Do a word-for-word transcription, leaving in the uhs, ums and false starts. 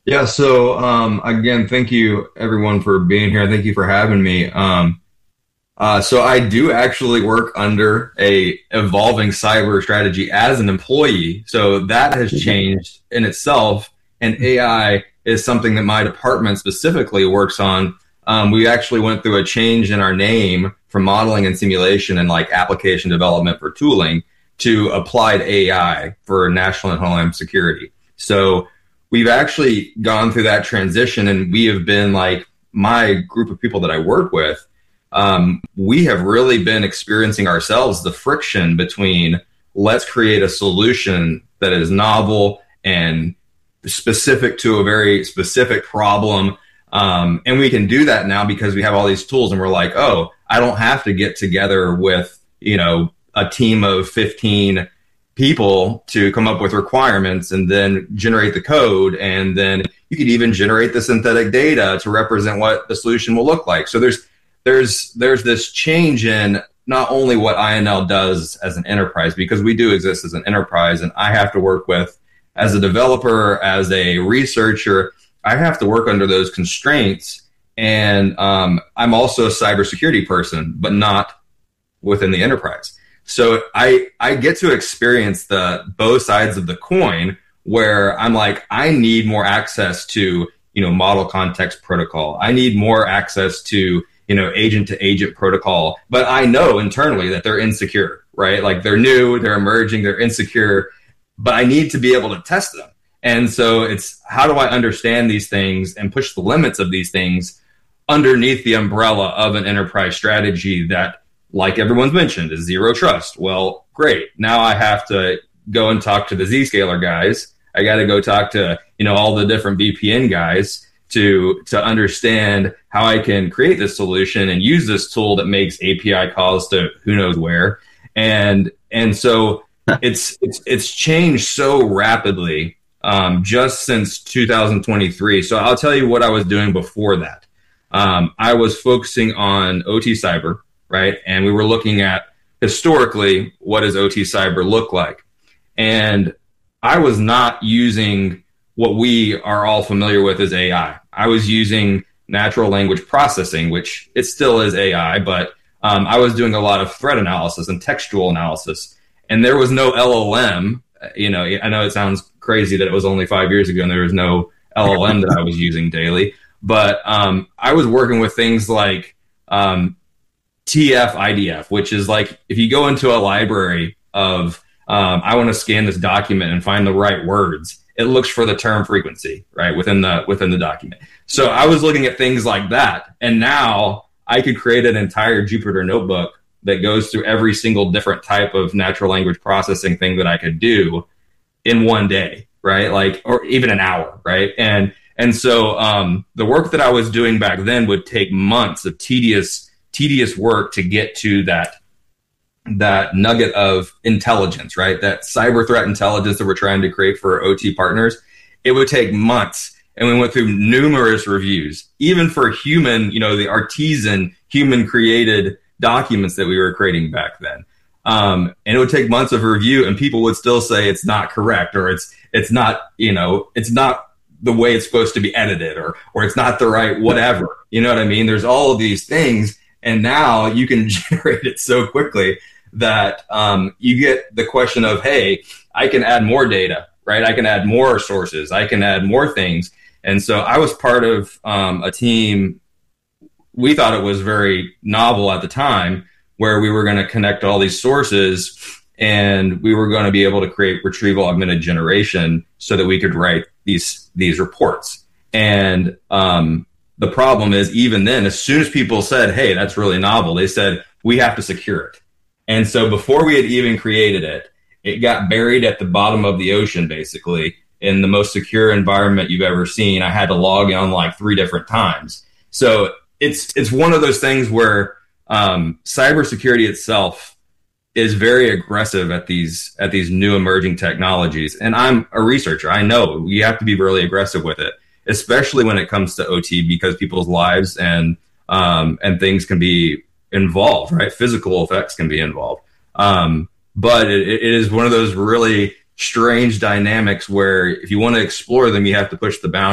Yeah, so um, again, thank you everyone for being here. Thank you for having me. Um, uh, so I do actually work under a evolving cyber strategy as an employee. So that has changed in itself, and A I is something that my department specifically works on. Um, we actually went through a change in our name from modeling and simulation and like application development for tooling to applied A I for national and homeland security. So we've actually gone through that transition, and we have been like my group of people that I work with. Um, we have really been experiencing ourselves the friction between let's create a solution that is novel and specific to a very specific problem. Um, and we can do that now because we have all these tools, and we're like, oh, I don't have to get together with, you know, a team of fifteen people to come up with requirements and then generate the code. And then you could even generate the synthetic data to represent what the solution will look like. So there's there's there's this change in not only what I N L does as an enterprise, because we do exist as an enterprise, and I have to work with, as a developer, as a researcher, I have to work under those constraints. And um, I'm also a cybersecurity person, but not within the enterprise. So I I get to experience the both sides of the coin, where I'm like, I need more access to, you know, model context protocol. I need more access to, you know, agent to agent protocol. But I know internally that they're insecure, right? Like they're new, they're emerging, they're insecure, but I need to be able to test them. And so it's, how do I understand these things and push the limits of these things underneath the umbrella of an enterprise strategy that, like everyone's mentioned, is zero trust? Well, great. Now I have to go and talk to the Zscaler guys. I got to go talk to, you know, all the different V P N guys to to understand how I can create this solution and use this tool that makes A P I calls to who knows where. And and so it's it's it's changed so rapidly um, just since two thousand twenty-three. So I'll tell you what I was doing before that. Um, I was focusing on O T cyber, right? And we were looking at historically, what does O T cyber look like? And I was not using what we are all familiar with as A I. I was using natural language processing, which it still is A I, but um, I was doing a lot of threat analysis and textual analysis. And there was no L L M. You know, I know it sounds crazy that it was only five years ago and there was no L L M that I was using daily. But um, I was working with things like um, T F I D F, which is like if you go into a library of, um, I want to scan this document and find the right words, it looks for the term frequency, right, within the within the document. So I was looking at things like that, and now I could create an entire Jupyter notebook that goes through every single different type of natural language processing thing that I could do in one day, right? Like, or even an hour, right? And and so um, the work that I was doing back then would take months of tedious tedious work to get to that that nugget of intelligence, right? That cyber threat intelligence that we're trying to create for O T partners. It would take months. And we went through numerous reviews, even for human, you know, the artisan human created documents that we were creating back then. Um, and it would take months of review, and people would still say it's not correct, or it's, it's not, you know, it's not the way it's supposed to be edited, or, or it's not the right, whatever, you know what I mean? There's all of these things. And now you can generate it so quickly that um, you get the question of, hey, I can add more data, right? I can add more sources. I can add more things. And so I was part of um, a team. We thought it was very novel at the time, where we were going to connect all these sources and we were going to be able to create retrieval augmented generation so that we could write these these reports. And um, the problem is, even then, as soon as people said, hey, that's really novel, they said, we have to secure it. And so before we had even created it, it got buried at the bottom of the ocean, basically, in the most secure environment you've ever seen. I had to log in like three different times. So it's it's one of those things where um, cybersecurity itself is very aggressive at these at these new emerging technologies. And I'm a researcher. I know you have to be really aggressive with it, especially when it comes to O T, because people's lives and um, and things can be involved, right? Physical effects can be involved. Um, but it, it is one of those really strange dynamics where if you want to explore them, you have to push the boundaries.